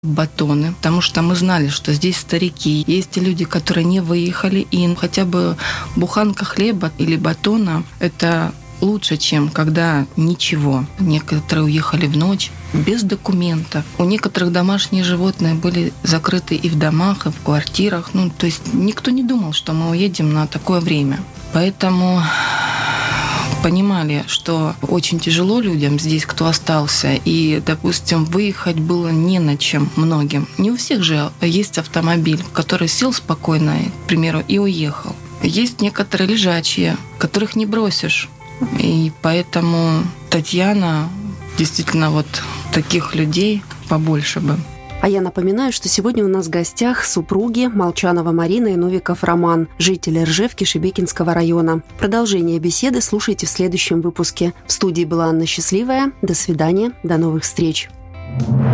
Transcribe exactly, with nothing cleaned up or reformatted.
батоны, потому что мы знали, что здесь старики. Есть и люди, которые не выехали, и хотя бы буханка хлеба или батона – это лучше, чем когда ничего. Некоторые уехали в ночь без документов. У некоторых домашние животные были закрыты и в домах, и в квартирах. Ну, то есть никто не думал, что мы уедем на такое время. Поэтому понимали, что очень тяжело людям здесь, кто остался, и, допустим, выехать было не на чем многим. Не у всех же есть автомобиль, который сел спокойно, к примеру, и уехал. Есть некоторые лежачие, которых не бросишь. И поэтому Татьяна, действительно, вот таких людей побольше бы. А я напоминаю, что сегодня у нас в гостях супруги Молчанова Марина и Новиков Роман, жители Ржевки Шебекинского района. Продолжение беседы слушайте в следующем выпуске. В студии была Анна Счастливая. До свидания, до новых встреч.